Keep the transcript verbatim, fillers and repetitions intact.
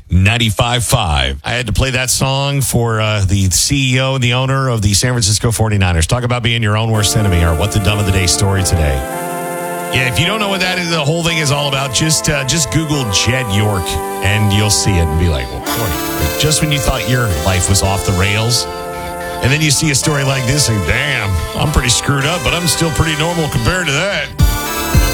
ninety-five point five. I had to play that song for uh, the C E O and the owner of the San Francisco forty-niners. Talk about being your own worst enemy. Or what the dumb of the day story today. Yeah, if you don't know what that is, the whole thing is all about, just uh, just Google Jed York and you'll see it and be like, well, boy, just when you thought your life was off the rails, and then you see a story like this and damn, I'm pretty screwed up, but I'm still pretty normal compared to that.